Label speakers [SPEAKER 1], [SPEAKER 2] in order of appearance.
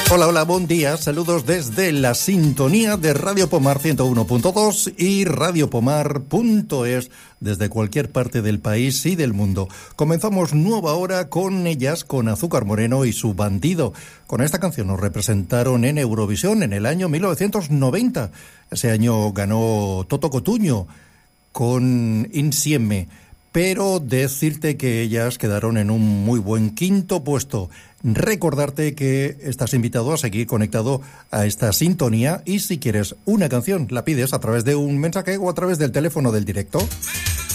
[SPEAKER 1] Hola, hola, buen día. Saludos desde la sintonía de Radio Pomar 101.2 y radiopomar.es desde cualquier parte del país y del mundo. Comenzamos nueva hora con ellas, con Azúcar Moreno y su Bandido. Con esta canción nos representaron en Eurovisión en el año 1990. Ese año ganó Toto Cotugno con Insieme. Pero decirte que ellas quedaron en un muy buen quinto puesto. Recordarte que estás invitado a seguir conectado a esta sintonía y si quieres una canción la pides a través de un mensaje o a través del teléfono del directo.